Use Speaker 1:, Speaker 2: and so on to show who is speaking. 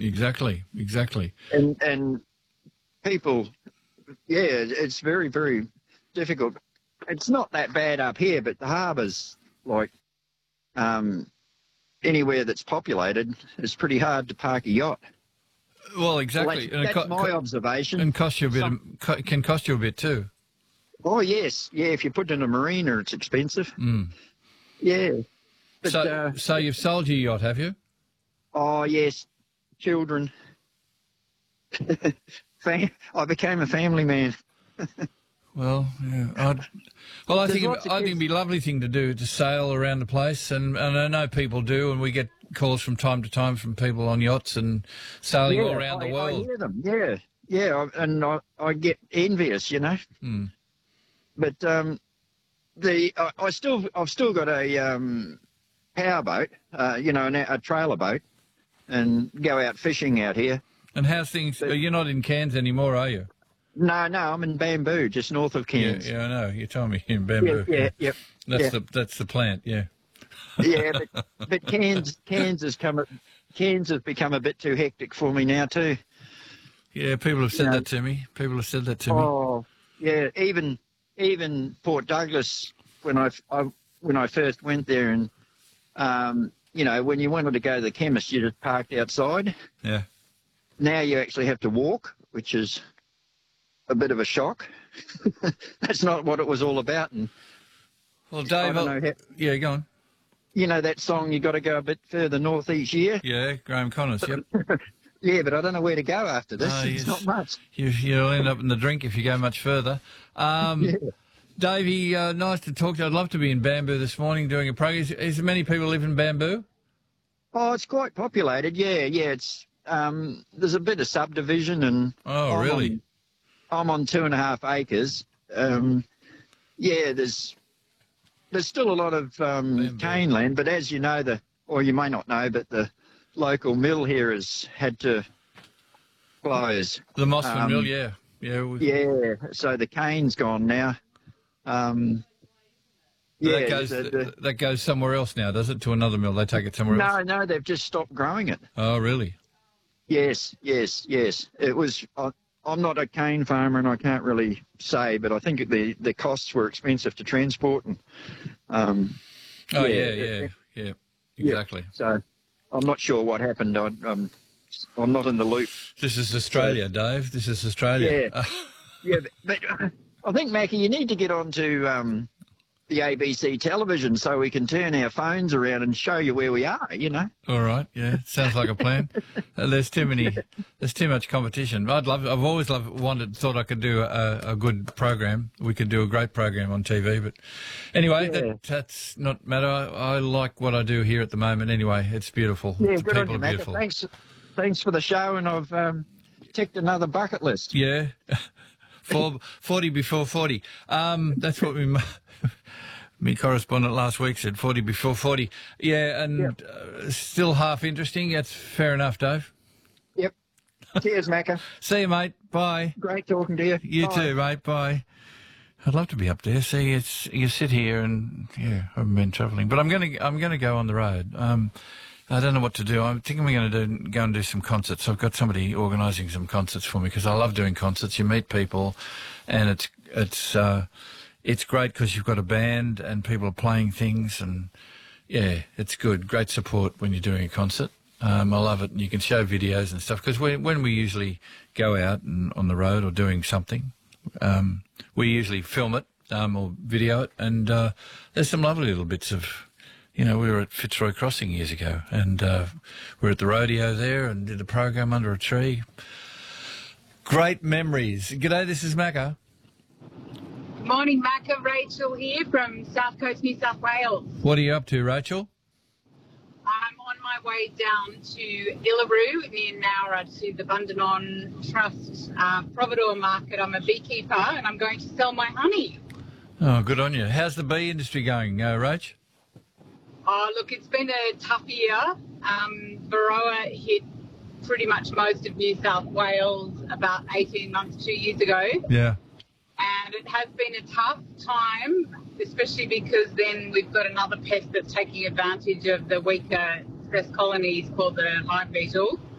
Speaker 1: Exactly.
Speaker 2: And people, yeah, it's very, very difficult. It's not that bad up here, but the harbour's like anywhere that's populated, it's pretty hard to park a yacht.
Speaker 1: Well, exactly.
Speaker 2: Well, that's my observation.
Speaker 1: And cost you a bit. Can cost you a bit too.
Speaker 2: Oh yes, yeah. If you put it in a marina, it's expensive.
Speaker 1: Mm.
Speaker 2: Yeah. But,
Speaker 1: so you've sold your yacht, have you?
Speaker 2: Oh yes, children. I became a family man.
Speaker 1: Well, yeah. I think it'd be a lovely thing to do, to sail around the place, and I know people do, and we get calls from time to time from people on yachts and sailing all around the world.
Speaker 2: I hear them, and I get envious, you know.
Speaker 1: Mm.
Speaker 2: But I've still got a powerboat, a trailer boat, and go out fishing out here.
Speaker 1: And how's things? You're not in Cairns anymore, are you?
Speaker 2: No, I'm in Bamboo, just north of Cairns.
Speaker 1: Yeah, I know. You told me in Bamboo.
Speaker 2: Yeah.
Speaker 1: That's the plant. Yeah.
Speaker 2: Yeah, but Cairns has become a bit too hectic for me now too.
Speaker 1: Yeah, people have said that to me.
Speaker 2: Oh, yeah. Even Port Douglas, when I first went there, and when you wanted to go to the chemist, you just parked outside.
Speaker 1: Yeah.
Speaker 2: Now you actually have to walk, which is a bit of a shock. That's not what it was all about. And
Speaker 1: well, Dave, yeah, go on.
Speaker 2: You know that song, "You Got to Go a Bit Further North Each Year"?
Speaker 1: Yeah, Graham Connors, yep.
Speaker 2: Yeah, but I don't know where to go after this. It's not much.
Speaker 1: You'll end up in the drink if you go much further. Davey, nice to talk to you. I'd love to be in Bamboo this morning doing a program. Is there many people live in Bamboo?
Speaker 2: Oh, it's quite populated, yeah. It's there's a bit of subdivision, and
Speaker 1: really?
Speaker 2: I'm on 2.5 acres. There's still a lot of cane land, but as you know, or you may not know, but the local mill here has had to close.
Speaker 1: The Mossman Mill, yeah.
Speaker 2: Yeah, so the cane's gone now.
Speaker 1: That goes somewhere else now, does it? To another mill? They take it somewhere else?
Speaker 2: No, they've just stopped growing it.
Speaker 1: Oh, really?
Speaker 2: Yes. It was. I'm not a cane farmer, and I can't really say, but I think the costs were expensive to transport. And
Speaker 1: yeah, exactly.
Speaker 2: Yeah. So I'm not sure what happened. I'm not in the loop.
Speaker 1: This is Australia, Dave. This is Australia.
Speaker 2: Yeah, but I think, Mackie, you need to get onto the ABC television so we can turn our phones around and show you where we are, you know.
Speaker 1: All right, yeah, sounds like a plan. There's too much competition. I've always thought I could do a good program. We could do a great program on TV, but anyway, that's not matter. I like what I do here at the moment. Anyway, it's beautiful.
Speaker 2: Yeah,
Speaker 1: the
Speaker 2: good on
Speaker 1: people
Speaker 2: you,
Speaker 1: are beautiful.
Speaker 2: Thanks for the show, and I've ticked another bucket list.
Speaker 1: Yeah, 40 before 40. That's what my correspondent last week said, 40 before 40. Yeah, and still half interesting. That's fair enough, Dave.
Speaker 2: Yep. Cheers, Macca.
Speaker 1: See you, mate. Bye.
Speaker 2: Great talking to you.
Speaker 1: You too, mate. Bye. I'd love to be up there. See, you sit here and I haven't been travelling, but I'm gonna go on the road. I don't know what to do. I think I'm going to go and do some concerts. I've got somebody organising some concerts for me because I love doing concerts. You meet people, and it's great because you've got a band and people are playing things, and it's good. Great support when you're doing a concert. I love it. And you can show videos and stuff because when we usually go out and on the road or doing something, we usually film it or video it, and there's some lovely little bits of. We were at Fitzroy Crossing years ago, and we were at the rodeo there and did a program under a tree. Great memories. G'day, this is Macca.
Speaker 3: Morning, Macca. Rachel here from South Coast, New South Wales.
Speaker 1: What are you up to, Rachel?
Speaker 3: I'm on my way down to Illaroo near Nowra to the Bundanon Trust Providore Market. I'm a beekeeper and I'm going to sell my honey.
Speaker 1: Oh, good on you. How's the bee industry going, Rach?
Speaker 3: Oh, look, it's been a tough year. Varroa hit pretty much most of New South Wales about 18 months, 2 years ago.
Speaker 1: Yeah.
Speaker 3: And it has been a tough time, especially because then we've got another pest that's taking advantage of the weaker stress colonies called the hive beetle.